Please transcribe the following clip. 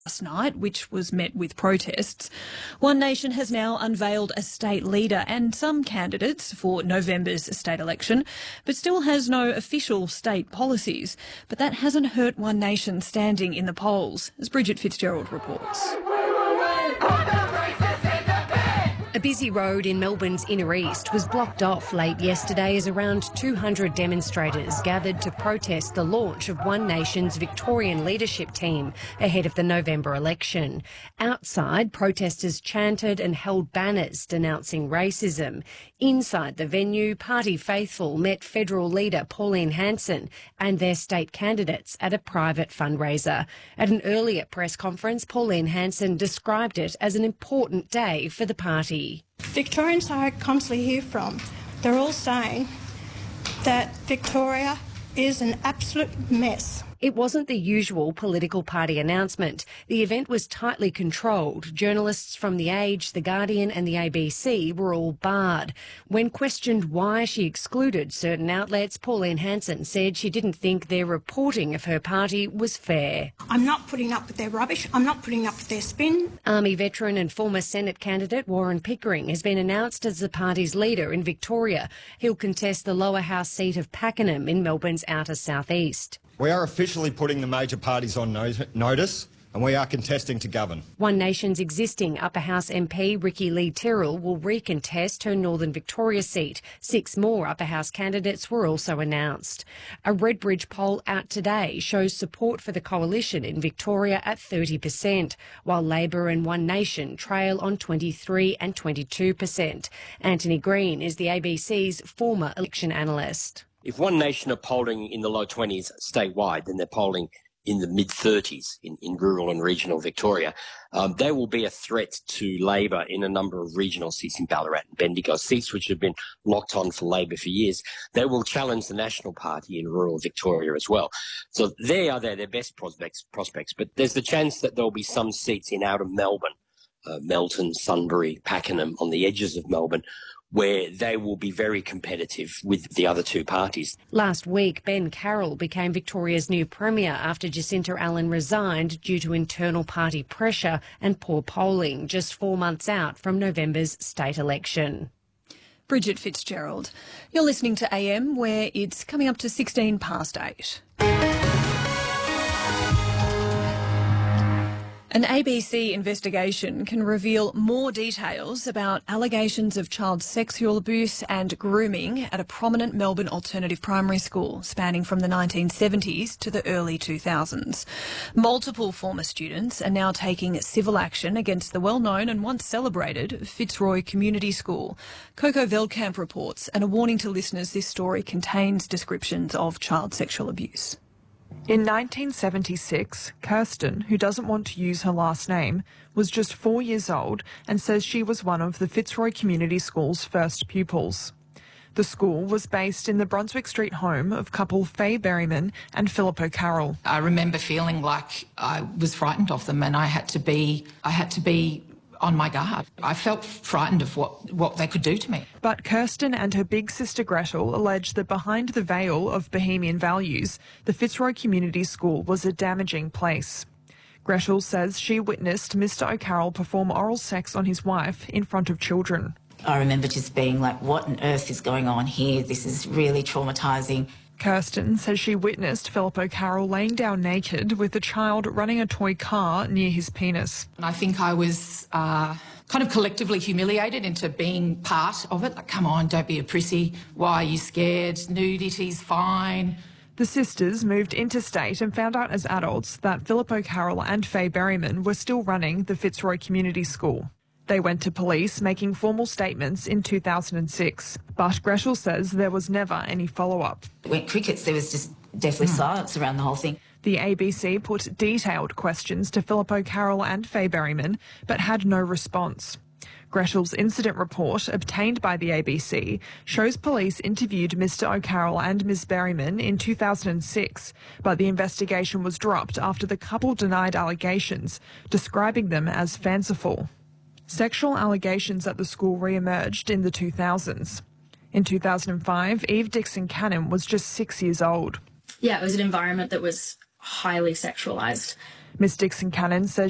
last night, which was met with protests. One Nation has now unveiled a state leader and some candidates for November's state election, but still has no official state policies. But that hasn't hurt One Nation standing in the polls, as Bridget Fitzgerald reports. A busy road in Melbourne's inner east was blocked off late yesterday as around 200 demonstrators gathered to protest the launch of One Nation's Victorian leadership team ahead of the November election. Outside, protesters chanted and held banners denouncing racism. Inside the venue, party faithful met federal leader Pauline Hanson and their state candidates at a private fundraiser. At an earlier press conference, Pauline Hanson described it as an important day for the party. Victorians I constantly hear from, they're all saying that Victoria is an absolute mess. It wasn't the usual political party announcement. The event was tightly controlled. Journalists from The Age, The Guardian and the ABC were all barred. When questioned why she excluded certain outlets, Pauline Hanson said she didn't think their reporting of her party was fair. I'm not putting up with their rubbish. I'm not putting up with their spin. Army veteran and former Senate candidate Warren Pickering has been announced as the party's leader in Victoria. He'll contest the lower house seat of Pakenham in Melbourne's outer southeast. We are officially putting the major parties on notice and we are contesting to govern. One Nation's existing Upper House MP Ricky Lee-Tyrrell will recontest her Northern Victoria seat. 6 more Upper House candidates were also announced. A Redbridge poll out today shows support for the coalition in Victoria at 30%, while Labor and One Nation trail on 23% and 22%. Anthony Green is the ABC's former election analyst. If One Nation are polling in the low 20s statewide, then they're polling in the mid-30s in rural and regional Victoria. They will be a threat to Labor in a number of regional seats in Ballarat and Bendigo, seats which have been locked on for Labor for years. They will challenge the National Party in rural Victoria as well. So they are their best prospects. But there's the chance that there'll be some seats in out of Melbourne, Melton, Sunbury, Pakenham, on the edges of Melbourne, where they will be very competitive with the other two parties. Last week, Ben Carroll became Victoria's new Premier after Jacinta Allen resigned due to internal party pressure and poor polling, just 4 months out from November's state election. Bridget Fitzgerald. You're listening to AM, where it's coming up to 16 past 8. An ABC investigation can reveal more details about allegations of child sexual abuse and grooming at a prominent Melbourne alternative primary school spanning from the 1970s to the early 2000s. Multiple former students are now taking civil action against the well-known and once celebrated Fitzroy Community School. Coco Veldkamp reports, and a warning to listeners, this story contains descriptions of child sexual abuse. In 1976, Kirsten, who doesn't want to use her last name, was just 4 years old and says she was one of the Fitzroy Community School's first pupils. The school was based in the Brunswick Street home of couple Faye Berryman and Philip O'Carroll. I remember feeling like I was frightened of them and I had to be on my guard. I felt frightened of what they could do to me. But Kirsten and her big sister Gretel allege that behind the veil of bohemian values, the Fitzroy Community School was a damaging place. Gretel says she witnessed Mr. O'Carroll perform oral sex on his wife in front of children. I remember just being like, what on earth is going on here? This is really traumatising. Kirsten says she witnessed Philip O'Carroll laying down naked with a child running a toy car near his penis. And I think I was kind of collectively humiliated into being part of it. Like, come on, don't be a prissy. Why are you scared? Nudity's fine. The sisters moved interstate and found out as adults that Philip O'Carroll and Faye Berryman were still running the Fitzroy Community School. They went to police, making formal statements in 2006. But Gretel says there was never any follow-up. Went crickets, there was just deathly silence around the whole thing. The ABC put detailed questions to Philip O'Carroll and Faye Berryman, but had no response. Gretel's incident report, obtained by the ABC, shows police interviewed Mr. O'Carroll and Ms. Berryman in 2006, but the investigation was dropped after the couple denied allegations, describing them as fanciful. Sexual allegations at the school re-emerged in the 2000s. In 2005, Eve Dixon Cannon was just 6 years old. Yeah, it was an environment that was highly sexualised. Ms. Dixon Cannon says